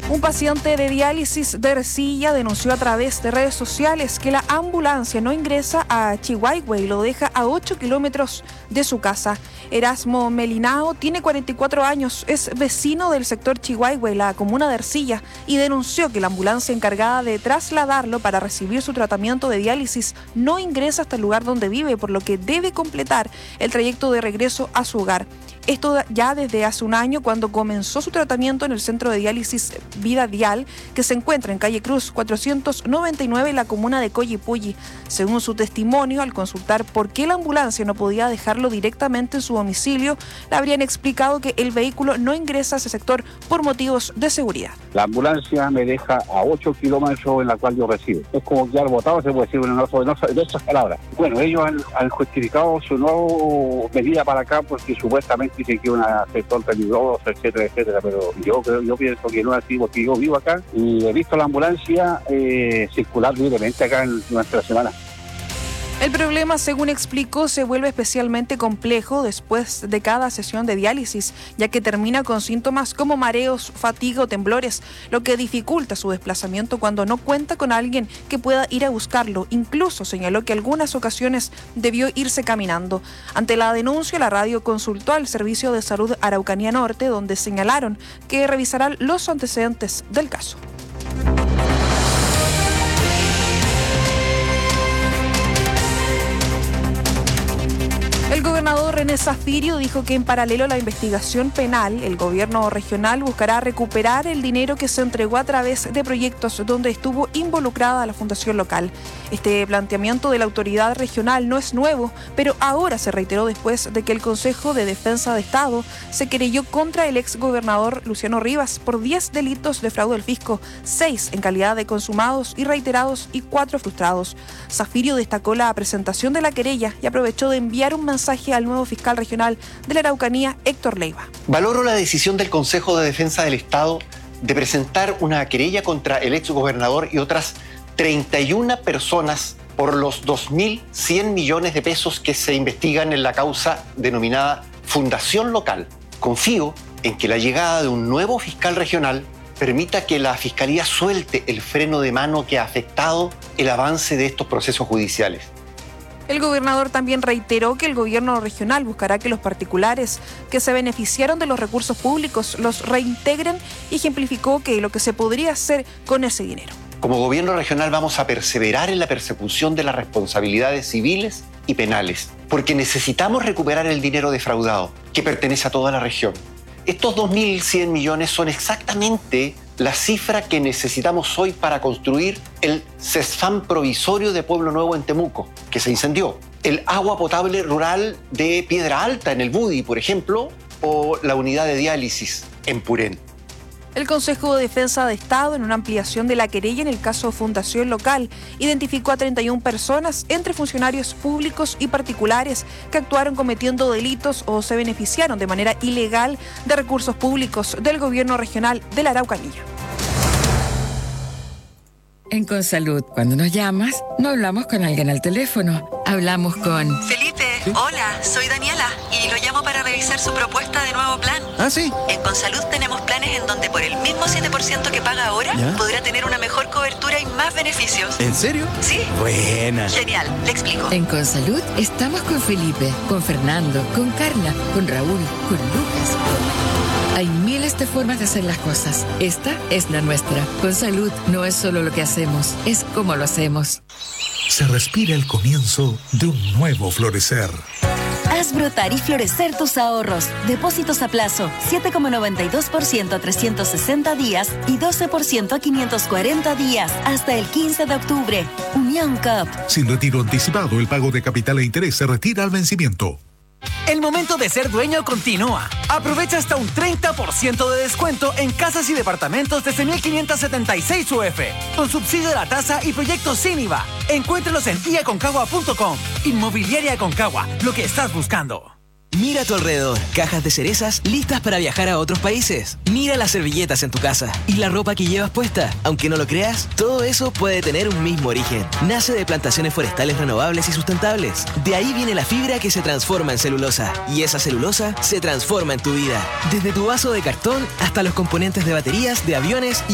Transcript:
Un paciente de diálisis de Ercilla denunció a través de redes sociales que la ambulancia no ingresa a Chihuahua y lo deja a 8 kilómetros de su casa. Erasmo Melinao tiene 44 años, es vecino del sector Chihuahua, la comuna de Ercilla, y denunció que la ambulancia encargada de trasladarlo para recibir su tratamiento de diálisis no ingresa hasta el lugar donde vive, por lo que debe completar el trayecto de regreso a su hogar. Esto ya desde hace un año, cuando comenzó su tratamiento en el centro de diálisis Vida Dial, que se encuentra en calle Cruz 499 en la comuna de Collipulli. Según su testimonio, al consultar por qué la ambulancia no podía dejarlo directamente en su domicilio, le habrían explicado que el vehículo no ingresa a ese sector por motivos de seguridad. La ambulancia me deja a 8 kilómetros en la cual yo resido. Es como quedar botado, se puede decir en otras palabras. Bueno, ellos han justificado su nueva medida para acá porque supuestamente dicen que es un sector peligroso, etcétera, etcétera, pero yo pienso que no es así, porque yo vivo acá y he visto la ambulancia circular libremente acá en nuestra semana. El problema, según explicó, se vuelve especialmente complejo después de cada sesión de diálisis, ya que termina con síntomas como mareos, fatiga o temblores, lo que dificulta su desplazamiento cuando no cuenta con alguien que pueda ir a buscarlo. Incluso señaló que algunas ocasiones debió irse caminando. Ante la denuncia, la radio consultó al Servicio de Salud Araucanía Norte, donde señalaron que revisarán los antecedentes del caso. El gobernador René Zafirio dijo que en paralelo a la investigación penal, el gobierno regional buscará recuperar el dinero que se entregó a través de proyectos donde estuvo involucrada la fundación local. Este planteamiento de la autoridad regional no es nuevo, pero ahora se reiteró después de que el Consejo de Defensa de Estado se querelló contra el exgobernador Luciano Rivas por 10 delitos de fraude al fisco, 6 en calidad de consumados y reiterados y 4 frustrados. Zafirio destacó la presentación de la querella y aprovechó de enviar un mensaje al nuevo fiscal regional de la Araucanía, Héctor Leiva. Valoro la decisión del Consejo de Defensa del Estado de presentar una querella contra el exgobernador y otras 31 personas por los 2.100 millones de pesos que se investigan en la causa denominada Fundación Local. Confío en que la llegada de un nuevo fiscal regional permita que la Fiscalía suelte el freno de mano que ha afectado el avance de estos procesos judiciales. El gobernador también reiteró que el gobierno regional buscará que los particulares que se beneficiaron de los recursos públicos los reintegren y ejemplificó que lo que se podría hacer con ese dinero. Como gobierno regional vamos a perseverar en la persecución de las responsabilidades civiles y penales, porque necesitamos recuperar el dinero defraudado que pertenece a toda la región. Estos 2.100 millones son exactamente la cifra que necesitamos hoy para construir el CESFAM provisorio de Pueblo Nuevo en Temuco, que se incendió, el agua potable rural de Piedra Alta en el Budi, por ejemplo, o la unidad de diálisis en Purén. El Consejo de Defensa de Estado, en una ampliación de la querella en el caso Fundación Local, identificó a 31 personas, entre funcionarios públicos y particulares, que actuaron cometiendo delitos o se beneficiaron de manera ilegal de recursos públicos del gobierno regional de la Araucanía. En Consalud, cuando nos llamas, no hablamos con alguien al teléfono, hablamos con... Felipe, hola, soy Daniela y lo llamo para revisar su propuesta de nuevo plan. ¿Ah, sí? En Consalud tenemos planes en donde por el mismo 7% que paga ahora, podrá tener una mejor cobertura y más beneficios. ¿En serio? Sí. Buena. Genial, le explico. En Consalud estamos con Felipe, con Fernando, con Carla, con Raúl, con Lucas, Hay miles de formas de hacer las cosas. Esta es la nuestra. Consalud no es solo lo que hacemos, es cómo lo hacemos. Se respira el comienzo de un nuevo florecer. Haz brotar y florecer tus ahorros. Depósitos a plazo, 7,92% a 360 días y 12% a 540 días. Hasta el 15 de octubre. Unión Cup. Sin retiro anticipado, el pago de capital e interés se retira al vencimiento. El momento de ser dueño continúa. Aprovecha hasta un 30% de descuento en casas y departamentos desde 1.576 UF, con subsidio de la tasa y proyectos sin IVA. Encuéntralos en iaconcagua.com. Inmobiliaria Aconcagua, lo que estás buscando. Mira a tu alrededor, cajas de cerezas listas para viajar a otros países. Mira las servilletas en tu casa y la ropa que llevas puesta. Aunque no lo creas, todo eso puede tener un mismo origen. Nace de plantaciones forestales renovables y sustentables. De ahí viene la fibra que se transforma en celulosa. Y esa celulosa se transforma en tu vida. Desde tu vaso de cartón hasta los componentes de baterías, de aviones y